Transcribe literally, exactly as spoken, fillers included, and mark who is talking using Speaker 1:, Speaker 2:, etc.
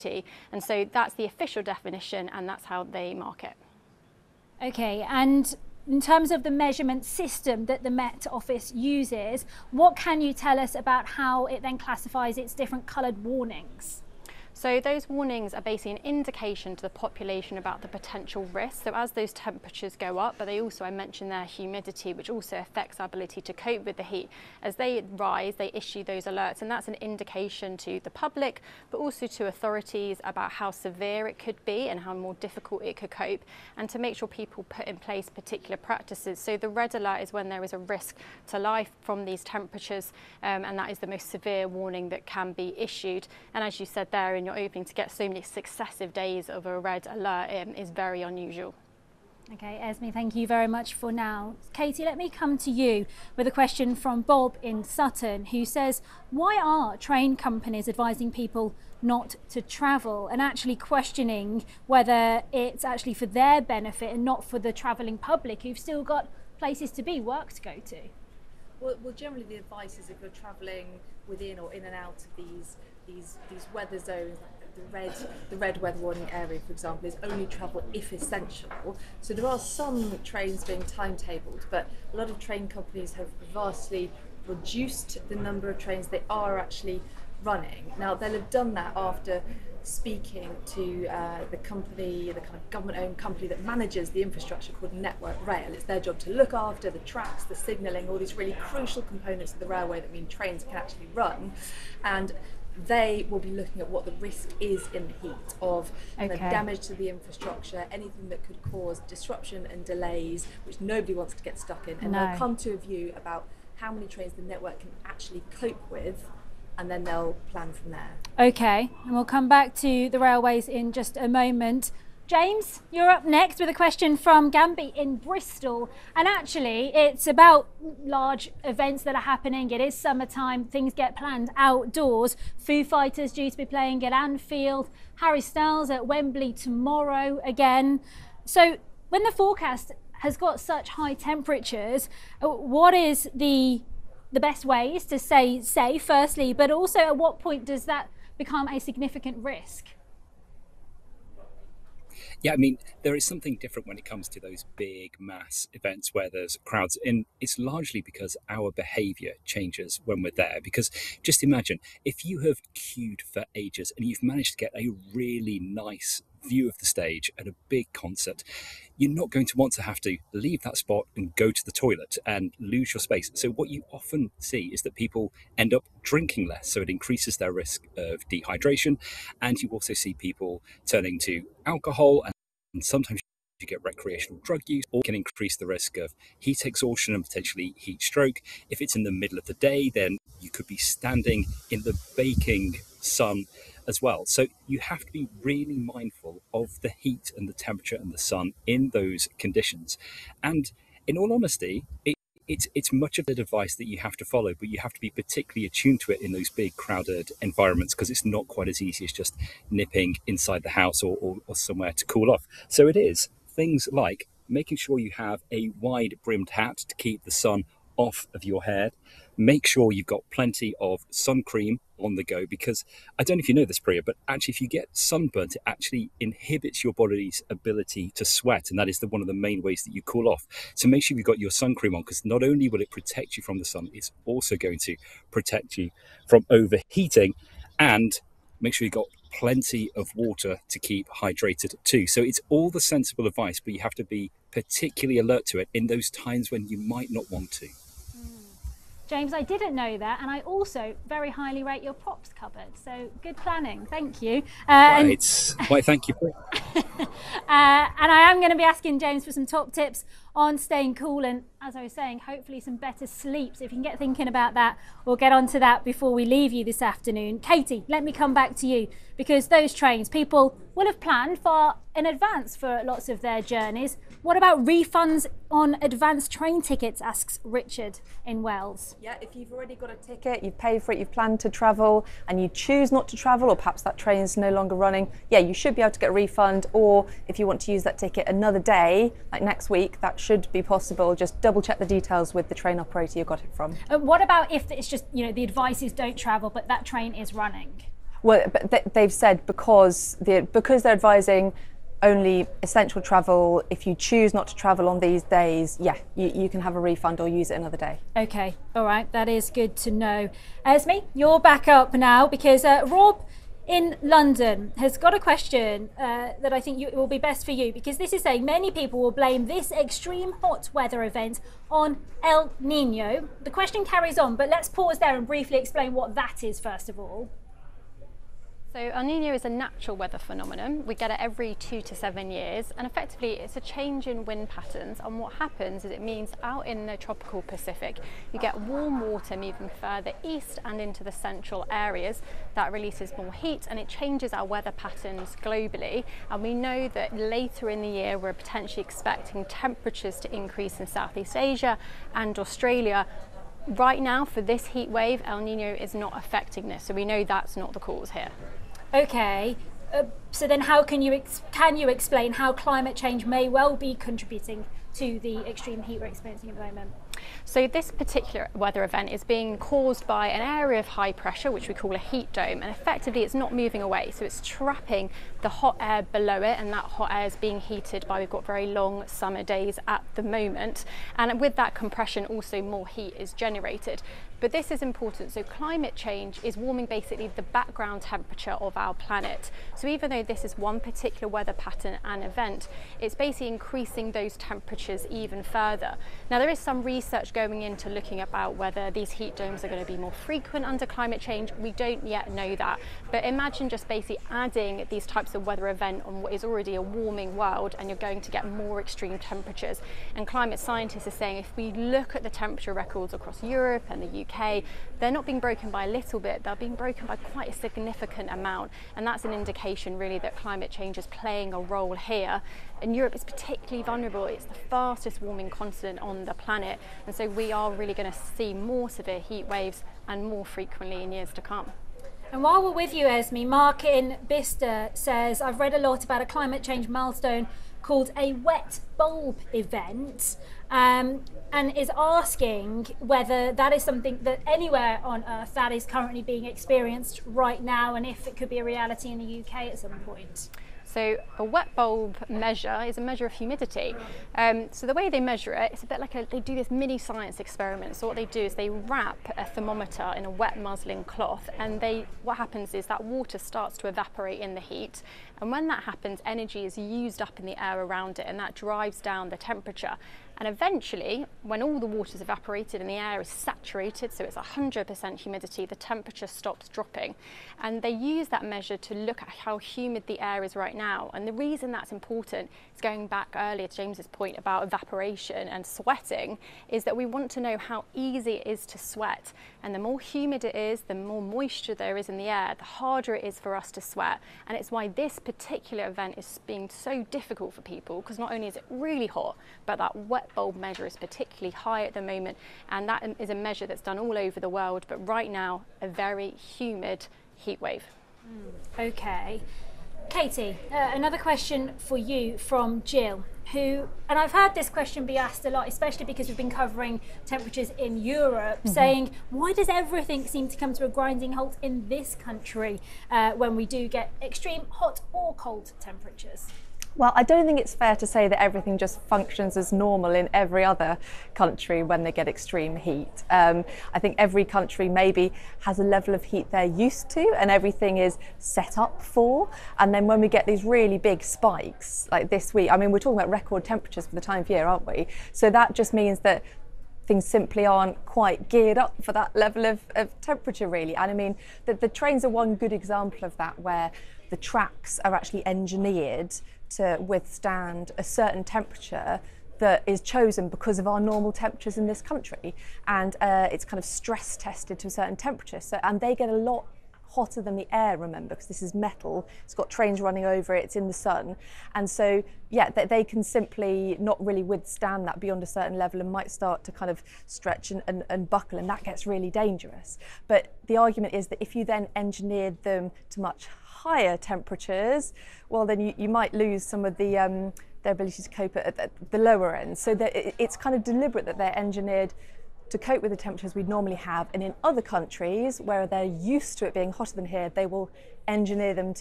Speaker 1: And so that's the official definition, and that's how they mark it.
Speaker 2: Okay, and in terms of the measurement system that the Met Office uses, what can you tell us about how it then classifies its different coloured warnings?
Speaker 1: So those warnings are basically an indication to the population about the potential risk. So as those temperatures go up, but they also, I mentioned their humidity, which also affects our ability to cope with the heat. As they rise, they issue those alerts, and that's an indication to the public, but also to authorities about how severe it could be and how more difficult it could cope, and to make sure people put in place particular practices. So the red alert is when there is a risk to life from these temperatures, um, and that is the most severe warning that can be issued. And as you said there in your opening, to get so many successive days of a red alert um, is very unusual.
Speaker 2: Okay, Esme, thank you very much for now. Katie, let me come to you with a question from Bob in Sutton, who says, why are train companies advising people not to travel, and actually questioning whether it's actually for their benefit and not for the travelling public who've still got places to be, work to go to?
Speaker 3: Well, well, generally the advice is if you're travelling within or in and out of these these these weather zones, the red the red weather warning area, for example, is only travel if essential. So there are some trains being timetabled, but a lot of train companies have vastly reduced the number of trains they are actually running. Now they'll have done that after speaking to uh, the company, the kind of government-owned company that manages the infrastructure called Network Rail. It's their job to look after the tracks, the signalling, all these really crucial components of the railway that mean trains can actually run. And they will be looking at what the risk is in the heat of
Speaker 2: okay.
Speaker 3: the damage to the infrastructure, anything that could cause disruption and delays, which nobody wants to get stuck in. And
Speaker 2: no.
Speaker 3: they'll come to a view about how many trains the network can actually cope with, and then they'll plan from there.
Speaker 2: Okay, and we'll come back to the railways in just a moment. James, you're up next with a question from Gamby in Bristol, and actually it's about large events that are happening. It is summertime, things get planned outdoors. Foo Fighters due to be playing at Anfield, Harry Styles at Wembley tomorrow again. So when the forecast has got such high temperatures, what is the the best ways to stay safe, firstly, but also at what point does that become a significant risk?
Speaker 4: Yeah, I mean, there is something different when it comes to those big mass events where there's crowds, and it's largely because our behaviour changes when we're there. Because just imagine, if you have queued for ages and you've managed to get a really nice view of the stage at a big concert, you're not going to want to have to leave that spot and go to the toilet and lose your space. So what you often see is that people end up drinking less, so it increases their risk of dehydration. And you also see people turning to alcohol, and sometimes you get recreational drug use, or can increase the risk of heat exhaustion and potentially heat stroke. If it's in the middle of the day, then you could be standing in the baking sun as well. So you have to be really mindful of the heat and the temperature and the sun in those conditions. And in all honesty, it, it's it's much of the advice that you have to follow, but you have to be particularly attuned to it in those big crowded environments, because it's not quite as easy as just nipping inside the house or, or, or somewhere to cool off. So it is things like making sure you have a wide brimmed hat to keep the sun off of your head. Make sure you've got plenty of sun cream on the go, because I don't know if you know this, Priya, but actually if you get sunburnt, it actually inhibits your body's ability to sweat, and that is the, one of the main ways that you cool off. So make sure you've got your sun cream on, because not only will it protect you from the sun, it's also going to protect you from overheating. And make sure you've got plenty of water to keep hydrated too. So it's all the sensible advice, but you have to be particularly alert to it in those times when you might not want to.
Speaker 2: James, I didn't know that, and I also very highly rate your props cupboard. So good planning, thank you.
Speaker 4: Uh, right, and... why thank you.
Speaker 2: uh, and I am going to be asking James for some top tips on staying cool, and as I was saying, hopefully some better sleep. So if you can get thinking about that, we'll get on to that before we leave you this afternoon. Katie, let me come back to you, because those trains, people will have planned far in advance for lots of their journeys. What about refunds on advanced train tickets, asks Richard in Wells.
Speaker 5: Yeah, if you've already got a ticket, you've paid for it, you've planned to travel, and you choose not to travel, or perhaps that train is no longer running, yeah, you should be able to get a refund. Or if you want to use that ticket another day, like next week, that should be possible. Just double check the details with the train operator you got it from.
Speaker 2: Uh, what about if it's just, you know, the advice is don't travel, but that train is running?
Speaker 5: Well, but th- they've said because the because they're advising only essential travel. If you choose not to travel on these days, yeah, you, you can have a refund or use it another day.
Speaker 2: Okay, all right, that is good to know. Esme, you're back up now because uh, Rob in London has got a question uh, that I think you, it will be best for you, because this is saying many people will blame this extreme hot weather event on El Nino. The question carries on, but let's pause there and briefly explain what that is first of all.
Speaker 1: So El Nino is a natural weather phenomenon. We get it every two to seven years, and effectively it's a change in wind patterns. And what happens is it means out in the tropical Pacific, you get warm water moving further east and into the central areas. That releases more heat and it changes our weather patterns globally. And we know that later in the year, we're potentially expecting temperatures to increase in Southeast Asia and Australia. Right now, for this heat wave, El Nino is not affecting this, so we know that's not the cause here.
Speaker 2: Okay, uh, so then how can you ex- can you explain how climate change may well be contributing to the extreme heat we're experiencing at the moment?
Speaker 1: So this particular weather event is being caused by an area of high pressure, which we call a heat dome, and effectively it's not moving away, so it's trapping the hot air below it, and that hot air is being heated by, we've got very long summer days at the moment, and with that compression also more heat is generated. But this is important. So climate change is warming basically the background temperature of our planet. So even though this is one particular weather pattern and event, it's basically increasing those temperatures even further. Now there is some research going into looking about whether these heat domes are going to be more frequent under climate change. We don't yet know that. But imagine just basically adding these types of weather event on what is already a warming world, and you're going to get more extreme temperatures. And climate scientists are saying if we look at the temperature records across Europe and the U K, they're not being broken by a little bit, they're being broken by quite a significant amount, and that's an indication really that climate change is playing a role here. And Europe is particularly vulnerable. It's the fastest warming continent on the planet, and so we are really going to see more severe heat waves and more frequently in years to come.
Speaker 2: And while we're with you, Esme, Mark in Bicester says, I've read a lot about a climate change milestone called a wet bulb event, um, and is asking whether that is something that anywhere on Earth that is currently being experienced right now, and if it could be a reality in the U K at some point.
Speaker 1: So a wet bulb measure is a measure of humidity. Um, so the way they measure it, it's a bit like a, they do this mini science experiment. So what they do is they wrap a thermometer in a wet muslin cloth, and they what happens is that water starts to evaporate in the heat. And when that happens, energy is used up in the air around it, and that drives down the temperature. And eventually, when all the water is evaporated and the air is saturated, so it's one hundred percent humidity, the temperature stops dropping. And they use that measure to look at how humid the air is right now. And the reason that's important is going back earlier to James's point about evaporation and sweating, is that we want to know how easy it is to sweat. And the more humid it is, the more moisture there is in the air, the harder it is for us to sweat. And it's why this particular event is being so difficult for people, because not only is it really hot, but that wet bulb measure is particularly high at the moment, and that is a measure that's done all over the world, but right now a very humid heat wave.
Speaker 2: Mm, okay. Katie, uh, another question for you from Jill, who, and I've heard this question be asked a lot, especially because we've been covering temperatures in Europe, mm-hmm. saying, why does everything seem to come to a grinding halt in this country uh, when we do get extreme hot or cold temperatures?
Speaker 5: Well, I don't think it's fair to say that everything just functions as normal in every other country when they get extreme heat. Um, I think every country maybe has a level of heat they're used to and everything is set up for. And then when we get these really big spikes like this week, I mean, we're talking about record temperatures for the time of year, aren't we? So that just means that things simply aren't quite geared up for that level of, of temperature, really. And I mean, the, the trains are one good example of that, where the tracks are actually engineered to withstand a certain temperature that is chosen because of our normal temperatures in this country, and uh, it's kind of stress tested to a certain temperature. So, and they get a lot hotter than the air, remember, because this is metal, it's got trains running over it, it's in the sun, and so yeah, they, they can simply not really withstand that beyond a certain level and might start to kind of stretch and, and, and buckle, and that gets really dangerous. But the argument is that if you then engineered them to much higher temperatures, well then you, you might lose some of the um, their ability to cope at, at the lower end. So that it, it's kind of deliberate that they're engineered to cope with the temperatures we'd normally have. And in other countries where they're used to it being hotter than here, they will engineer them to